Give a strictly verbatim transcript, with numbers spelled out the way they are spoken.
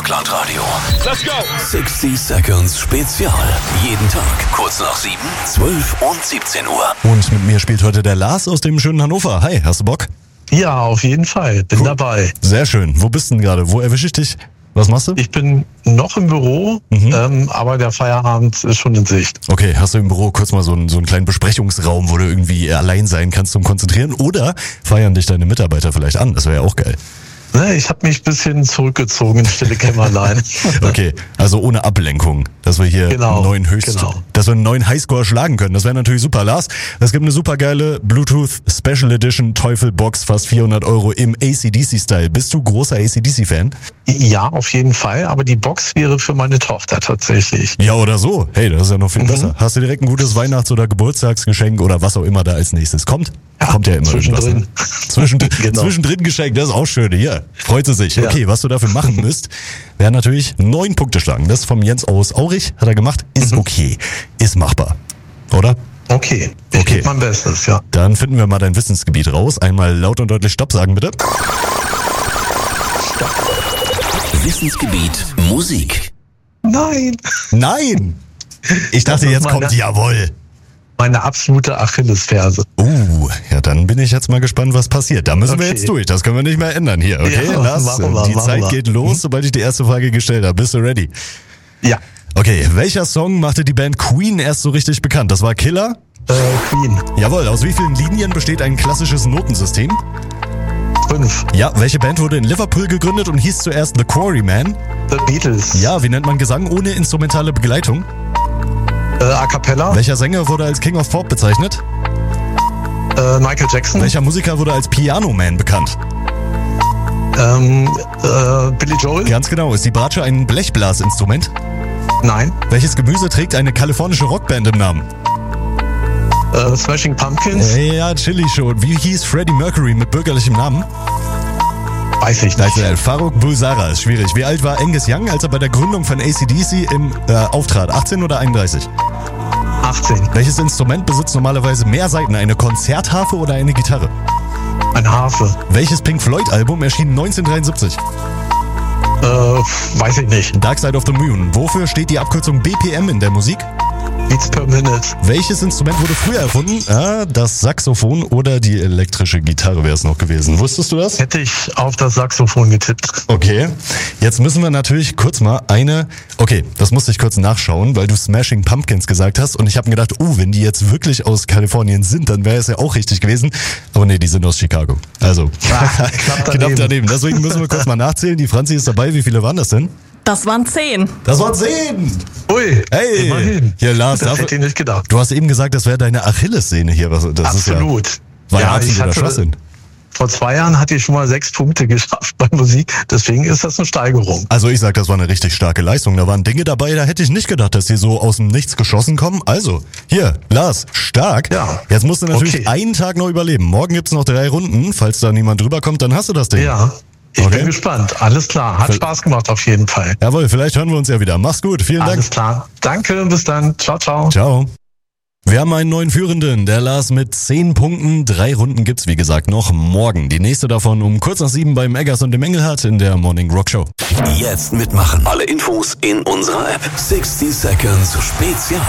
Stadtland-Radio. Let's go! sixty Seconds Spezial. Jeden Tag kurz nach sieben, zwölf und siebzehn Uhr. Und mit mir spielt heute der Lars aus dem schönen Hannover. Hi, hast du Bock? Ja, auf jeden Fall. Bin cool. dabei. Sehr schön. Wo bist du denn gerade? Wo erwische ich dich? Was machst du? Ich bin noch im Büro, mhm. ähm, aber der Feierabend ist schon in Sicht. Okay, hast du im Büro kurz mal so einen, so einen kleinen Besprechungsraum, wo du irgendwie allein sein kannst zum Konzentrieren? Oder feiern dich deine Mitarbeiter vielleicht an? Das wäre ja auch geil. Ne, ich habe mich ein bisschen zurückgezogen in stille Kämmerlein. Okay, also ohne Ablenkung, dass wir hier genau, einen neuen Höchst, genau. dass wir einen neuen Highscore schlagen können. Das wäre natürlich super, Lars. Es gibt eine super geile Bluetooth Special Edition Teufel Box, fast vierhundert Euro im A C D C-Style. Bist du großer A C D C-Fan? Ja, auf jeden Fall, aber die Box wäre für meine Tochter tatsächlich. Ja, oder so. Hey, das ist ja noch viel mhm. besser. Hast du direkt ein gutes Weihnachts- oder Geburtstagsgeschenk oder was auch immer da als nächstes kommt? Ja, kommt ja immer zwischendrin. Zwischendrin, genau. zwischendrin Geschenk, das ist auch schön. Hier, freut sie sich. Ja. Okay, was du dafür machen müsst, wäre natürlich neun Punkte schlagen. Das ist vom Jens aus Aurich, hat er gemacht. Ist mhm. okay, ist machbar, oder? Okay, ich okay. gebe mein Bestes, ja. Dann finden wir mal dein Wissensgebiet raus. Einmal laut und deutlich Stopp sagen, bitte. Stopp. Wissensgebiet Musik. Nein. Nein. Ich dachte, jetzt kommt meine, Jawohl. Meine absolute Achillesferse. Uh, ja, dann bin ich jetzt mal gespannt, was passiert. Da müssen okay. wir jetzt durch. Das können wir nicht mehr ändern hier. Okay, ja, Lars, wir, die Zeit wir. geht los, hm? sobald ich die erste Frage gestellt habe. Bist du ready? Ja. Okay, welcher Song machte die Band Queen erst so richtig bekannt? Das war Killer? Äh, Queen. Jawohl, aus wie vielen Linien besteht ein klassisches Notensystem? Fünf. Ja, welche Band wurde in Liverpool gegründet und hieß zuerst The Quarrymen? The Beatles. Ja, wie nennt man Gesang ohne instrumentale Begleitung? Äh, A Cappella. Welcher Sänger wurde als King of Pop bezeichnet? Äh, Michael Jackson. Welcher Musiker wurde als Piano Man bekannt? Ähm, äh, Billy Joel. Ganz genau. Ist die Bratsche ein Blechblasinstrument? Nein. Welches Gemüse trägt eine kalifornische Rockband im Namen? Äh, Smashing Pumpkins. Ja, Chili schon. Wie hieß Freddie Mercury mit bürgerlichem Namen? Weiß ich nicht. Also, Farrokh Bulsara ist schwierig. Wie alt war Angus Young, als er bei der Gründung von A C D C im äh, auftrat? achtzehn oder einunddreißig? achtzehn. Welches Instrument besitzt normalerweise mehr Saiten? Eine Konzertharfe oder eine Gitarre? Eine Harfe. Welches Pink Floyd-Album erschien neunzehnhundertdreiundsiebzig? Äh, weiß ich nicht. Dark Side of the Moon. Wofür steht die Abkürzung B P M in der Musik? Beats per Minute. Welches Instrument wurde früher erfunden? Ah, das Saxophon oder die elektrische Gitarre wäre es noch gewesen. Wusstest du das? Hätte ich auf das Saxophon getippt. Okay. Jetzt müssen wir natürlich kurz mal eine... Okay, das musste ich kurz nachschauen, weil du Smashing Pumpkins gesagt hast. Und ich habe mir gedacht, oh, wenn die jetzt wirklich aus Kalifornien sind, dann wäre es ja auch richtig gewesen. Aber nee, die sind aus Chicago. Also, Ach, knapp daneben. knapp daneben. Deswegen müssen wir kurz mal nachzählen. Die Franzi ist dabei. Wie viele waren das denn? Das waren zehn. Das waren zehn! Ui, hey! Immerhin. Hier, Lars, das dafür, hätte ich nicht gedacht. Du hast eben gesagt, das wäre deine Achillessehne hier. Das Absolut. Ist ja, war ja, ja ich hatte, Schwachsinn. Vor zwei Jahren hatte ich schon mal sechs Punkte geschafft bei Musik. Deswegen ist das eine Steigerung. Also ich sag, das war eine richtig starke Leistung. Da waren Dinge dabei, da hätte ich nicht gedacht, dass die so aus dem Nichts geschossen kommen. Also, hier, Lars, stark. Ja. Jetzt musst du natürlich okay. einen Tag noch überleben. Morgen gibt's noch drei Runden. Falls da niemand drüber kommt, dann hast du das Ding. Ja. Ich okay. bin gespannt. Alles klar. Hat Spaß gemacht auf jeden Fall. Jawohl, vielleicht hören wir uns ja wieder. Mach's gut. Vielen Dank. Alles klar. Danke. Bis dann. Ciao, ciao. Ciao. Wir haben einen neuen Führenden, der Lars mit zehn Punkten. Drei Runden gibt's, wie gesagt, noch morgen. Die nächste davon um kurz nach sieben beim Eggers und dem Engelhardt in der Morning Rock Show. Jetzt mitmachen. Alle Infos in unserer App. sixty Seconds Spezial.